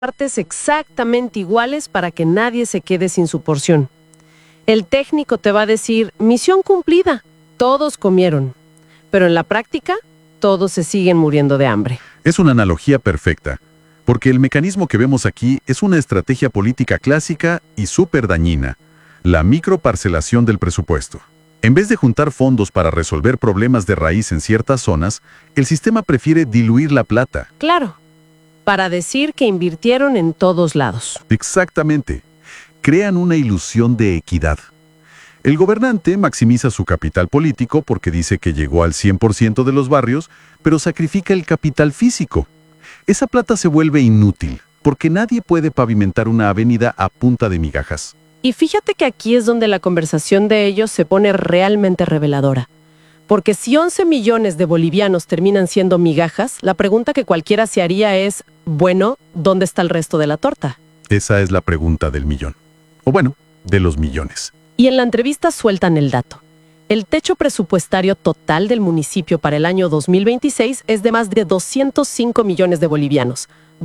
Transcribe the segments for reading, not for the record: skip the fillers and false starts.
partes exactamente iguales para que nadie se quede sin su porción. El técnico te va a decir, misión cumplida, todos comieron. Pero en la práctica, todos se siguen muriendo de hambre. Es una analogía perfecta, porque el mecanismo que vemos aquí es una estrategia política clásica y súper dañina, la microparcelación del presupuesto. En vez de juntar fondos para resolver problemas de raíz en ciertas zonas, el sistema prefiere diluir la plata. Claro, para decir que invirtieron en todos lados. Exactamente. Crean una ilusión de equidad. El gobernante maximiza su capital político porque dice que llegó al 100% de los barrios, pero sacrifica el capital físico. Esa plata se vuelve inútil, porque nadie puede pavimentar una avenida a punta de migajas. Y fíjate que aquí es donde la conversación de ellos se pone realmente reveladora. Porque si 11 millones de bolivianos terminan siendo migajas, la pregunta que cualquiera se haría es, bueno, ¿dónde está el resto de la torta? Esa es la pregunta del millón. O bueno, de los millones. Y en la entrevista sueltan el dato. El techo presupuestario total del municipio para el año 2026 es de más de 205 millones de bolivianos.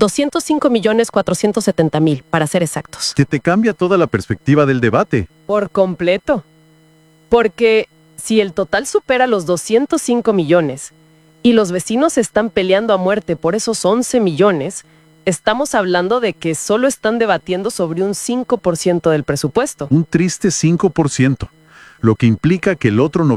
205.470.000, para ser exactos. Que te cambia toda la perspectiva del debate. Por completo. Porque si el total supera los 205 millones y los vecinos están peleando a muerte por esos 11 millones, estamos hablando de que solo están debatiendo sobre un 5% del presupuesto. Un triste 5%, lo que implica que el otro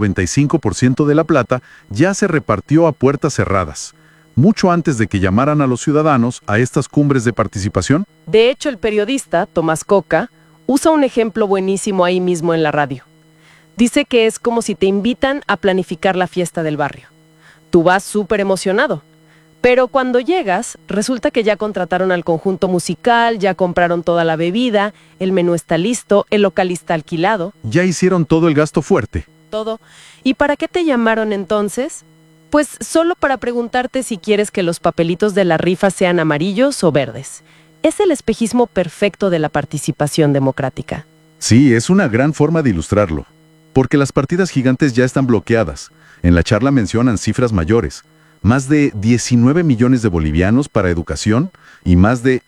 95% de la plata ya se repartió a puertas cerradas, mucho antes de que llamaran a los ciudadanos a estas cumbres de participación. De hecho, el periodista, Tomás Coca, usa un ejemplo buenísimo ahí mismo en la radio. Dice que es como si te invitan a planificar la fiesta del barrio. Tú vas súper emocionado. Pero cuando llegas, resulta que ya contrataron al conjunto musical, ya compraron toda la bebida, el menú está listo, el local está alquilado. Ya hicieron todo el gasto fuerte. Todo. ¿Y para qué te llamaron entonces? Pues solo para preguntarte si quieres que los papelitos de la rifa sean amarillos o verdes. Es el espejismo perfecto de la participación democrática. Sí, es una gran forma de ilustrarlo. Porque las partidas gigantes ya están bloqueadas. En la charla mencionan cifras mayores. Más de 19 millones de bolivianos para educación y más de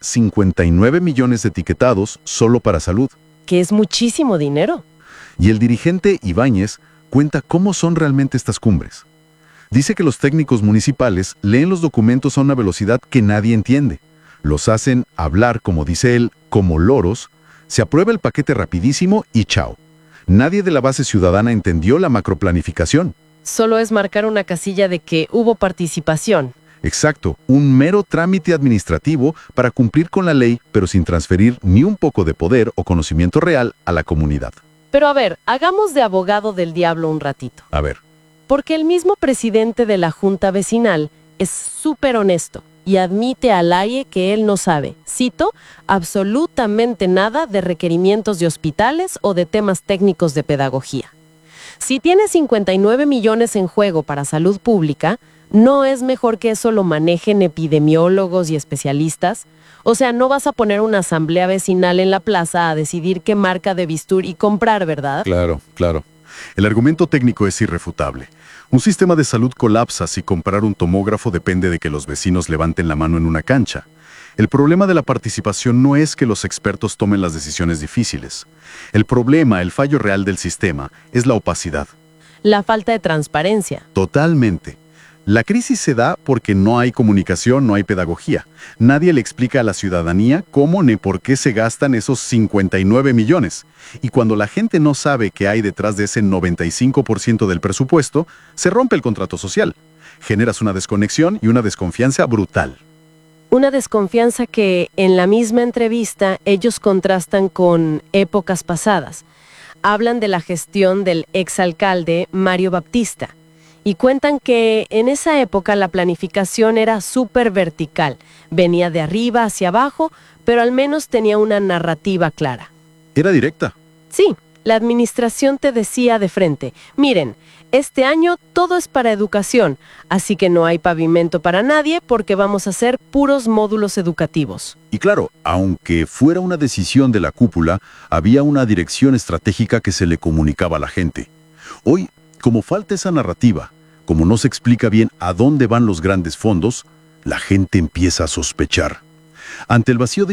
59 millones etiquetados solo para salud. Que es muchísimo dinero. Y el dirigente Ibáñez cuenta cómo son realmente estas cumbres. Dice que los técnicos municipales leen los documentos a una velocidad que nadie entiende. Los hacen hablar, como dice él, como loros. Se aprueba el paquete rapidísimo y chao. Nadie de la base ciudadana entendió la macroplanificación. Solo es marcar una casilla de que hubo participación. Exacto, un mero trámite administrativo para cumplir con la ley, pero sin transferir ni un poco de poder o conocimiento real a la comunidad. Pero a ver, hagamos de abogado del diablo un ratito. A ver. Porque el mismo presidente de la Junta Vecinal es súper honesto y admite al aire que él no sabe, cito, absolutamente nada de requerimientos de hospitales o de temas técnicos de pedagogía. Si tiene 59 millones en juego para salud pública, ¿no es mejor que eso lo manejen epidemiólogos y especialistas? O sea, no vas a poner una asamblea vecinal en la plaza a decidir qué marca de bisturí comprar, ¿verdad? Claro, claro. El argumento técnico es irrefutable. Un sistema de salud colapsa si comprar un tomógrafo depende de que los vecinos levanten la mano en una cancha. El problema de la participación no es que los expertos tomen las decisiones difíciles. El problema, el fallo real del sistema, es la opacidad. La falta de transparencia. Totalmente. La crisis se da porque no hay comunicación, no hay pedagogía. Nadie le explica a la ciudadanía cómo ni por qué se gastan esos 59 millones. Y cuando la gente no sabe qué hay detrás de ese 95% del presupuesto, se rompe el contrato social. Generas una desconexión y una desconfianza brutal. Una desconfianza que en la misma entrevista ellos contrastan con épocas pasadas. Hablan de la gestión del exalcalde Mario Baptista y cuentan que en esa época la planificación era súper vertical. Venía de arriba hacia abajo, pero al menos tenía una narrativa clara. Era directa. Sí, la administración te decía de frente, miren, este año todo es para educación, así que no hay pavimento para nadie porque vamos a hacer puros módulos educativos. Y claro, aunque fuera una decisión de la cúpula, había una dirección estratégica que se le comunicaba a la gente. Hoy, como falta esa narrativa, como no se explica bien a dónde van los grandes fondos, la gente empieza a sospechar. Ante el vacío de